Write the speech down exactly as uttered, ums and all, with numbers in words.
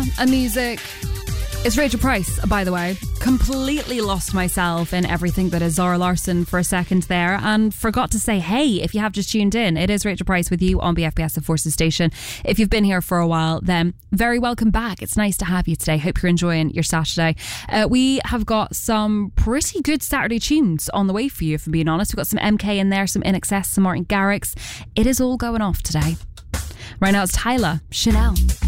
drama and music. It's Rachel Price, by the way. Completely lost myself in everything that is Zara Larsson for a second there and forgot to say, hey, if you have just tuned in, it is Rachel Price with you on B F B S of Forces Station. If you've been here for a while, then very welcome back. It's nice to have you today. Hope you're enjoying your Saturday. Uh, we have got some pretty good Saturday tunes on the way for you, if I'm being honest. We've got some M K in there, some I N X S, some Martin Garrix. It is all going off today. Right now it's Tyler, Chanel.